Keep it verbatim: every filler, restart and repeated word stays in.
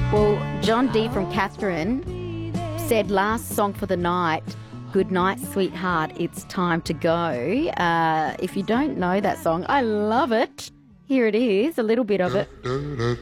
Well, John D from Catherine said last song for the night, good night, sweetheart, it's time to go. Uh, if you don't know that song, I love it. Here it is, a little bit of it.